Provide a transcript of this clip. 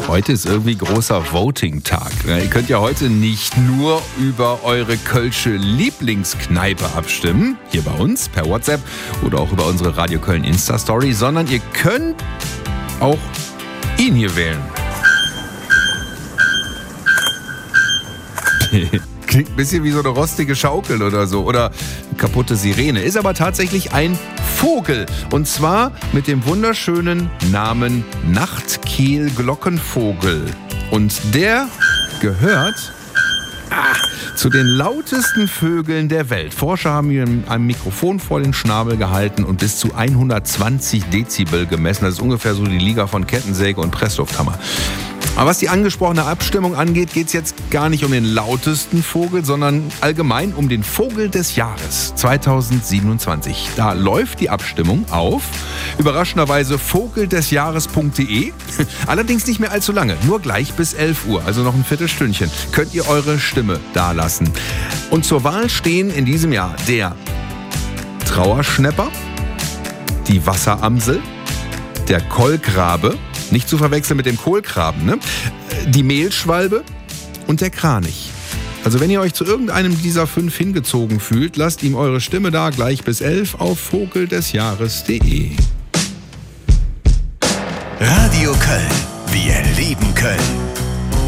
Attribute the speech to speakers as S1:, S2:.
S1: Heute ist irgendwie großer Voting-Tag. Ihr könnt ja heute nicht nur über eure kölsche Lieblingskneipe abstimmen, hier bei uns per WhatsApp oder auch über unsere Radio Köln Insta-Story, sondern ihr könnt auch ihn hier wählen. Klingt ein bisschen wie so eine rostige Schaukel oder so oder eine kaputte Sirene. Ist aber tatsächlich ein Vogel. Und zwar mit dem wunderschönen Namen Nachtkehl-Glockenvogel. Und der gehört zu den lautesten Vögeln der Welt. Forscher haben ihm ein Mikrofon vor den Schnabel gehalten und bis zu 120 Dezibel gemessen. Das ist ungefähr so die Liga von Kettensäge und Presslufthammer. Aber was die angesprochene Abstimmung angeht, geht es jetzt gar nicht um den lautesten Vogel, sondern allgemein um den Vogel des Jahres 2027. Da läuft die Abstimmung auf, überraschenderweise vogeldesjahres.de. Allerdings nicht mehr allzu lange, nur gleich bis 11 Uhr, also noch ein Viertelstündchen, könnt ihr eure Stimme dalassen. Und zur Wahl stehen in diesem Jahr der Trauerschnäpper, die Wasseramsel, der Kolkrabe, nicht zu verwechseln mit dem Kohlkraben, ne? Die Mehlschwalbe und der Kranich. Also wenn ihr euch zu irgendeinem dieser 5 hingezogen fühlt, lasst ihm eure Stimme da gleich bis 11 auf vogeldesjahres.de.
S2: Radio Köln. Wir lieben Köln.